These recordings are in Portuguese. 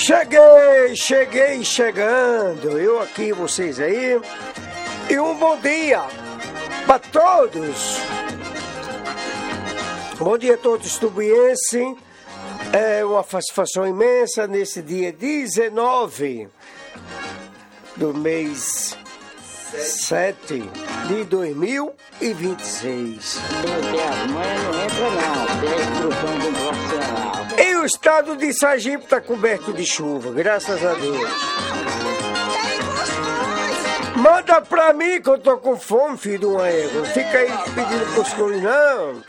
Cheguei chegando, eu aqui, vocês aí, e um bom dia para todos. Bom dia a todos tubienses, é uma satisfação imensa nesse dia 19 do mês 7 de 2026. E o estado de Sergipe está coberto de chuva, graças a Deus. Manda pra mim que eu tô com fome, filho de uma égua. Não fica aí pedindo cuscuz, não.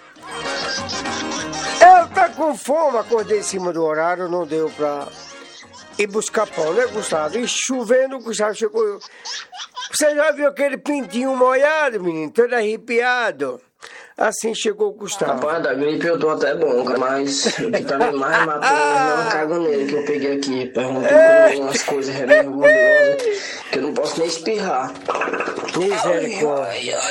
Eu tô com fome, acordei em cima do horário, não deu pra ir buscar pão, né, Gustavo? E chovendo, o Gustavo chegou. Você já viu aquele pintinho molhado, menino? Todo arrepiado. Assim chegou o Gustavo. Rapaz, da gripe eu tô até bom, cara, mas o que tá me mais matando é uma caganeira que eu peguei aqui. Perguntei umas coisas gordurosas que eu não posso nem espirrar. Misericórdia.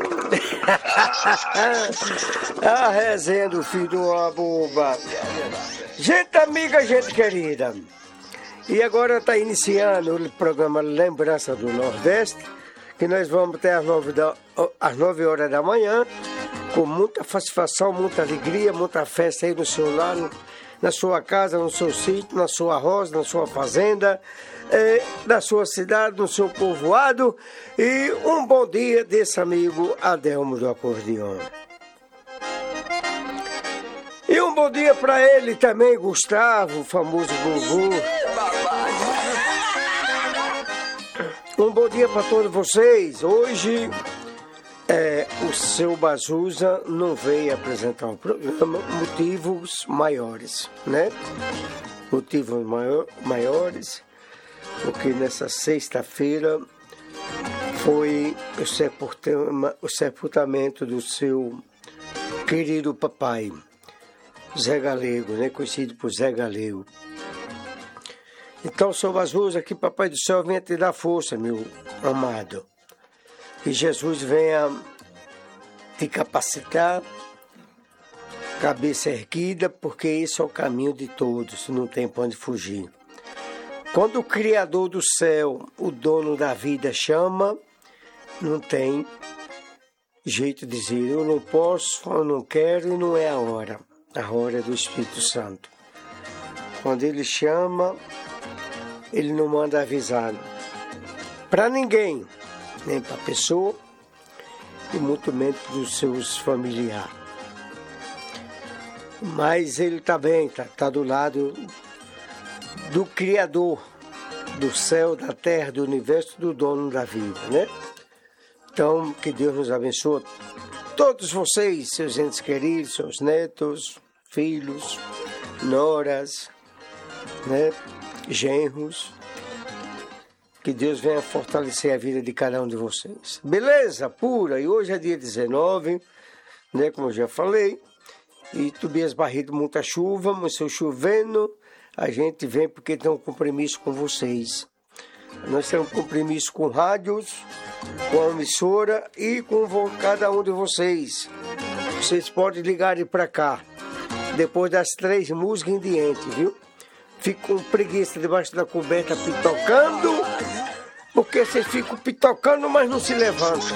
A resenha do filho de uma boba. Gente amiga, gente querida. E agora está iniciando o programa Lembrança do Nordeste, que nós vamos até às 9 horas da manhã, com muita satisfação, muita alegria, muita festa aí no seu lar, na sua casa, no seu sítio, na sua roça, na sua fazenda, na sua cidade, no seu povoado. E um bom dia desse amigo Adelmo do Acordeão. E um bom dia para ele também, Gustavo, o famoso Gugu. Um bom dia para todos vocês. Hoje o seu Bazuza não veio apresentar o programa, motivos maiores, né? Motivos maiores, porque nessa sexta-feira foi o sepultamento do seu querido papai, Zé Galego, né? Conhecido por Zé Galego. Então, seu Bazuza, que Papai do Céu venha te dar força, meu amado. Que Jesus venha te capacitar, cabeça erguida, porque esse é o caminho de todos, não tem para onde fugir. Quando o Criador do céu, o dono da vida, chama, não tem jeito de dizer, eu não posso, eu não quero e não é a hora é do Espírito Santo. Quando ele chama, ele não manda avisar para ninguém, nem para a pessoa e muito menos para os seus familiares. Mas ele está bem, está do lado do Criador do céu, da terra, do universo, do dono da vida, né? Então, que Deus nos abençoe, todos vocês, seus entes queridos, seus netos, filhos, noras, né? Genros, que Deus venha fortalecer a vida de cada um de vocês. Beleza? Pura. E hoje é dia 19, né? Como eu já falei. E Tobias Barreto, muita chuva, mas se chovendo, a gente vem porque tem um compromisso com vocês. Nós temos um compromisso com rádios, com a emissora e com cada um de vocês. Vocês podem ligar para cá, depois das 3 músicas em diante, viu? Fico com preguiça debaixo da coberta pitocando, porque vocês ficam pitocando, mas não se levantam.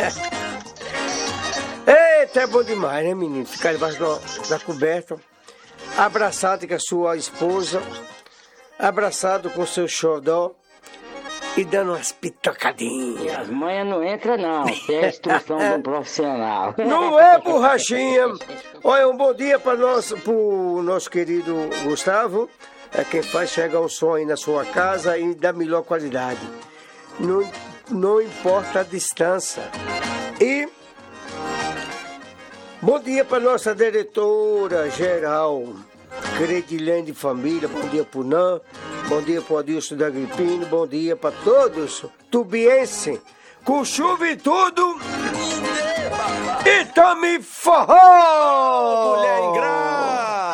Eita, é bom demais, né, menino? Ficar debaixo da coberta, abraçado com a sua esposa, abraçado com o seu xodó e dando umas pitocadinhas. As manhas não entram, não. É a instrução do profissional. Não é, borrachinha? Olha, um bom dia para o nosso querido Gustavo. É quem faz chegar um som aí na sua casa e da melhor qualidade. Não importa a distância. E bom dia para nossa diretora geral, Credilene de Família. Bom dia para o Nan. Bom dia para o Adilson da Agripino. Bom dia para todos tubienses. Com chuva e tudo. E tome forró! Mulher ingrata.